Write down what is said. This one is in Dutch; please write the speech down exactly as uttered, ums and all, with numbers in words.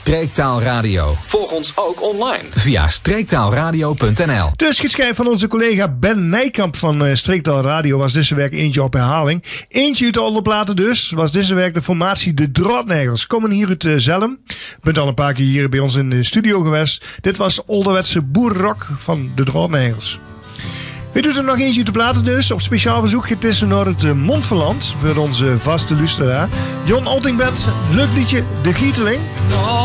Streektaal Radio. Volg ons ook online via streektaalradio punt n l. De geschiedschrijf van onze collega Ben Nijkamp van uh, Streektaal Radio was deze week eentje op herhaling. Eentje uit de Olderplaten dus, was deze week de formatie De Droodnagels. Komen hier uit uh, Zelm. Bent al een paar keer hier bij ons in de studio geweest. Dit was ouderwetse boerenrock van De Droodnagels. We doen er nog eentje uit de platen dus. Op speciaal verzoek getissen naar het uh, Montferland. Voor onze vaste luisteraar. Jon Altingbed, leuk liedje De Gieteling.